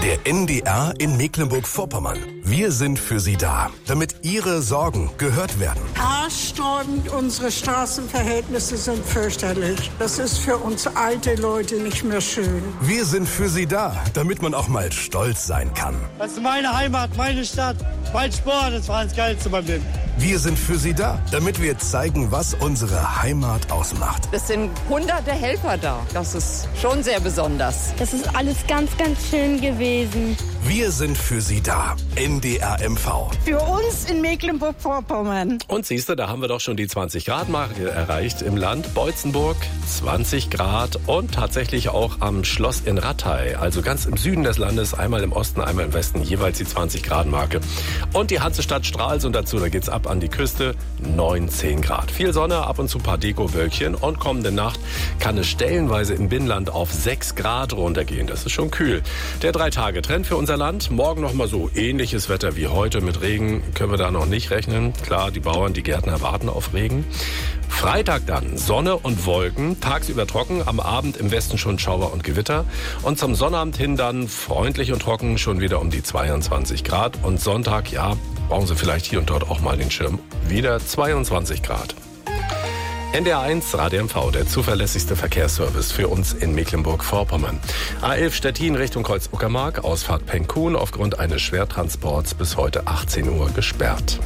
Der NDR in Mecklenburg-Vorpommern. Wir sind für Sie da, damit Ihre Sorgen gehört werden. Haarsträubend, unsere Straßenverhältnisse sind fürchterlich. Das ist für uns alte Leute nicht mehr schön. Wir sind für Sie da, damit man auch mal stolz sein kann. Das ist meine Heimat, meine Stadt, mein Sport, das war das Geilste beim Leben. Wir sind für Sie da, damit wir zeigen, was unsere Heimat ausmacht. Es sind hunderte Helfer da. Das ist schon sehr besonders. Das ist alles ganz, ganz schön gewesen. Wir sind für Sie da. NDR MV. Für uns in Mecklenburg-Vorpommern. Und siehst du, da haben wir doch schon die 20-Grad-Marke erreicht im Land. Beutzenburg 20 Grad und tatsächlich auch am Schloss in Rattay, also ganz im Süden des Landes, einmal im Osten, einmal im Westen, jeweils die 20-Grad-Marke. Und die Hansestadt Stralsund dazu, da geht's ab an die Küste, 19 Grad. Viel Sonne, ab und zu paar Dekowölkchen und kommende Nacht kann es stellenweise im Binnenland auf 6 Grad runtergehen. Das ist schon kühl. Der 3-Tage-Trend für unser Land. Morgen noch mal so ähnliches Wetter wie heute. Mit Regen können wir da noch nicht rechnen. Klar, die Bauern, die Gärtner warten auf Regen. Freitag dann Sonne und Wolken, tagsüber trocken, am Abend im Westen schon Schauer und Gewitter. Und zum Sonnabend hin dann freundlich und trocken, schon wieder um die 22 Grad. Und Sonntag, ja, brauchen Sie vielleicht hier und dort auch mal den Schirm. Wieder 22 Grad. NDR1 Radio MV, der zuverlässigste Verkehrsservice für uns in Mecklenburg-Vorpommern. A11 Stettin Richtung Kreuz-Uckermark, Ausfahrt Penkun aufgrund eines Schwertransports bis heute 18 Uhr gesperrt.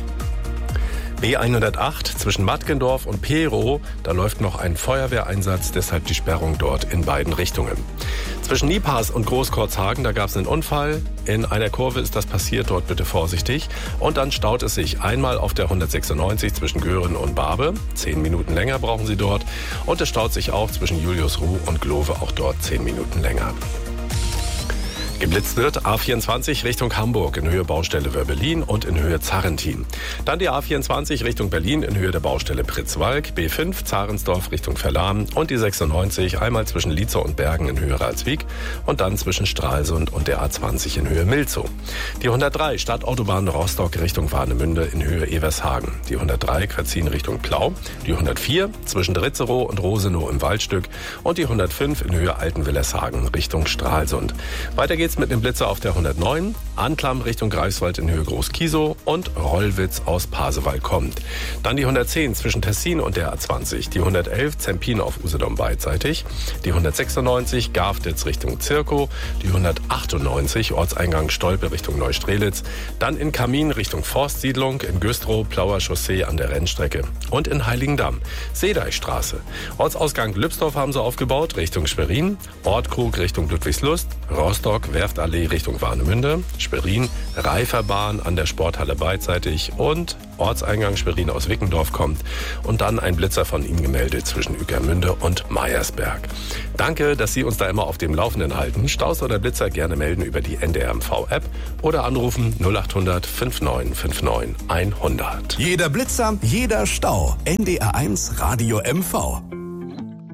B108 zwischen Mattgendorf und Perow, da läuft noch ein Feuerwehreinsatz, deshalb die Sperrung dort in beiden Richtungen. Zwischen Niepaß und Großkorzhagen, da gab es einen Unfall. In einer Kurve ist das passiert, dort bitte vorsichtig. Und dann staut es sich einmal auf der 196 zwischen Göhren und Barbe. 10 Minuten länger brauchen Sie dort. Und es staut sich auch zwischen Juliusruh und Glove, auch dort 10 Minuten länger. Geblitzt wird A24 Richtung Hamburg in Höhe Baustelle Wörbelin und in Höhe Zarrentin. Dann die A24 Richtung Berlin in Höhe der Baustelle Pritzwalk, B5 Zarensdorf Richtung Verlahm und die 96 einmal zwischen Lietzow und Bergen in Höhe Ralswiek und dann zwischen Stralsund und der A20 in Höhe Milzow. Die 103 Stadtautobahn Rostock Richtung Warnemünde in Höhe Evershagen. Die 103 Kretzin Richtung Plau. Die 104 zwischen Dritzerow und Rosenow im Waldstück und die 105 in Höhe Altenwillershagen Richtung Stralsund. Weiter geht's mit dem Blitzer auf der 109, Anklam Richtung Greifswald in Höhe Groß-Kiesow und Rollwitz aus Pasewalk kommt. Dann die 110 zwischen Tessin und der A20, die 111 Zempin auf Usedom beidseitig, die 196 Gafditz Richtung Zirkow, die 198 Ortseingang Stolpe Richtung Neustrelitz, dann in Kamin Richtung Forstsiedlung, in Güstrow Plauer Chaussee an der Rennstrecke und in Heiligendamm Seedeichstraße. Ortsausgang Lübsdorf haben sie aufgebaut Richtung Schwerin, Ortkrug Richtung Ludwigslust, Rostock Werftallee Richtung Warnemünde, Schwerin, Reiferbahn an der Sporthalle beidseitig und Ortseingang Schwerin aus Wickendorf kommt und dann ein Blitzer von Ihnen gemeldet zwischen Ueckermünde und Meiersberg. Danke, dass Sie uns da immer auf dem Laufenden halten. Staus oder Blitzer gerne melden über die NDR MV-App oder anrufen 0800 5959 100. Jeder Blitzer, jeder Stau. NDR1 Radio MV.